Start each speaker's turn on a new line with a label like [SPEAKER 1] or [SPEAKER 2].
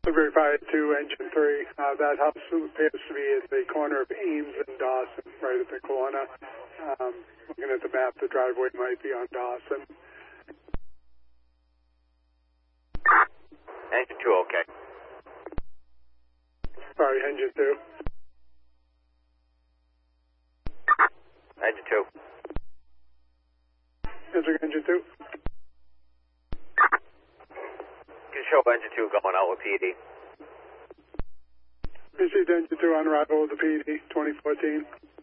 [SPEAKER 1] Blueberry Fire 2, Engine 3. That house appears to be at the corner of Ames and Dawson, right at the corner. Looking at the map, the driveway might be on Dawson.
[SPEAKER 2] Engine 2, okay.
[SPEAKER 1] Sorry, Engine 2.
[SPEAKER 2] Engine 2.
[SPEAKER 1] Answering Engine 2.
[SPEAKER 2] Can show Engine 2 going out with PD.
[SPEAKER 1] Received Engine 2 on arrival with the PD, 2014.